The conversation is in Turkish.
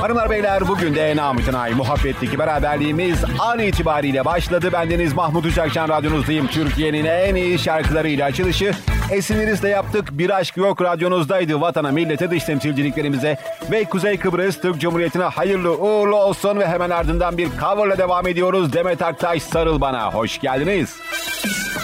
Hanımlar beyler, bugün de namütenayi muhabbetteki beraberliğimiz an itibariyle başladı. Bendeniz Mahmut Uçakcan, radyonuzdayım. Türkiye'nin en iyi şarkılarıyla açılışı esinlerimizle yaptık. Bir Aşk Yok radyonuzdaydı. Vatana, millete, dış temsilciliklerimize ve Kuzey Kıbrıs Türk Cumhuriyeti'ne hayırlı uğurlu olsun ve hemen ardından bir coverla devam ediyoruz. Demet Aktaş, Sarıl Bana. Hoş geldiniz.